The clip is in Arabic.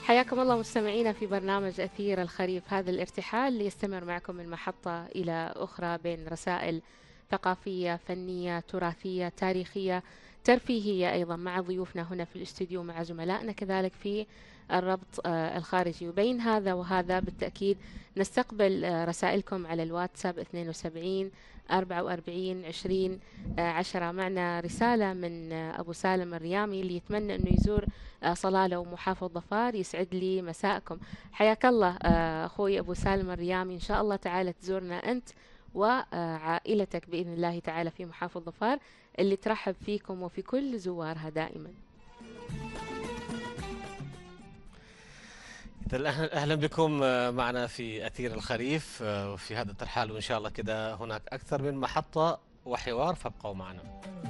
حياكم الله مستمعينا في برنامج أثير الخريف. هذا الارتحال يستمر معكم من محطة إلى أخرى بين رسائل ثقافية، فنية، تراثية، تاريخية، ترفيهية، أيضا مع ضيوفنا هنا في الاستوديو، مع زملائنا كذلك في الربط الخارجي. وبين هذا وهذا بالتأكيد نستقبل رسائلكم على الواتساب 72 44 20 10. معنا رسالة من أبو سالم الريامي اللي يتمنى أنه يزور صلالة ومحافظ ظفار. يسعد لي مساءكم، حياك الله أخوي أبو سالم الريامي. إن شاء الله تعالى تزورنا أنت وعائلتك بإذن الله تعالى في محافظ ظفار، اللي ترحب فيكم وفي كل زوارها دائما. إذا أهلا بكم معنا في أثير الخريف وفي هذا الترحال، وإن شاء الله كده هناك أكثر من محطة وحوار، فابقوا معنا.